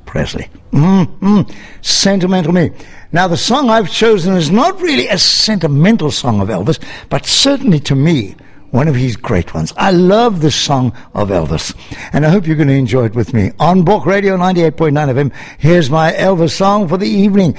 Presley. Sentimental Me. Now, the song I've chosen is not really a sentimental song of Elvis, but certainly to me, one of his great ones. I love this song of Elvis, and I hope you're going to enjoy it with me. On Bork Radio 98.9 FM, here's my Elvis song for the evening.